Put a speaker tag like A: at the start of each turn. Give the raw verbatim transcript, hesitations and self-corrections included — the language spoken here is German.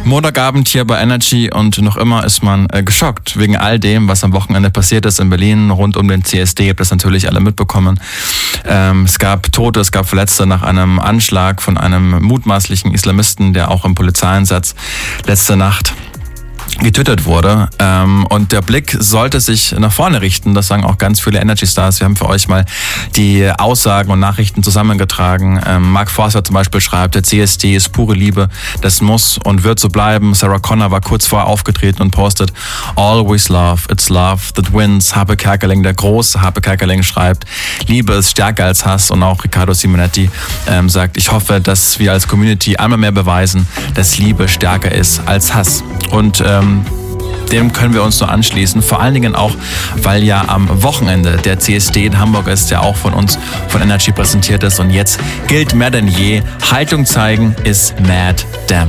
A: Montagabend hier bei Energy und noch immer ist man äh, geschockt wegen all dem, was am Wochenende passiert ist in Berlin rund um den C S D. Ihr habt das natürlich alle mitbekommen. Ähm, es gab Tote, es gab Verletzte nach einem Anschlag von einem mutmaßlichen Islamisten, der auch im Polizeieinsatz letzte Nacht getötet wurde. Ähm, und der Blick sollte sich nach vorne richten. Das sagen auch ganz viele Energy-Stars. Wir haben für euch mal die Aussagen und Nachrichten zusammengetragen. Ähm, Mark Forster zum Beispiel schreibt, der C S D ist pure Liebe. Das muss und wird so bleiben. Sarah Connor war kurz vorher aufgetreten und postet, always love, it's love that wins. Harpe Kerkeling, der große Harpe Kerkeling, schreibt, Liebe ist stärker als Hass. Und auch Riccardo Simonetti ähm, sagt, ich hoffe, dass wir als Community einmal mehr beweisen, dass Liebe stärker ist als Hass. Und ähm, dem können wir uns nur anschließen, vor allen Dingen auch, weil ja am Wochenende der C S D in Hamburg ist, der auch von uns, von Energy präsentiert ist. Und jetzt gilt mehr denn je, Haltung zeigen ist Mad Damn.